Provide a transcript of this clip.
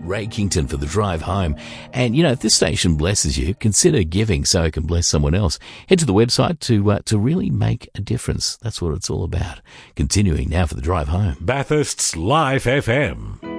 Ray Kington for the drive home. And, if this station blesses you, consider giving so it can bless someone else. Head to the website to really make a difference. That's what it's all about. Continuing now for the drive home. Bathurst's Live FM.